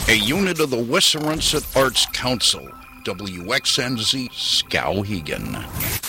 A unit of the Wissarensett Arts Council, WXNZ Skowhegan.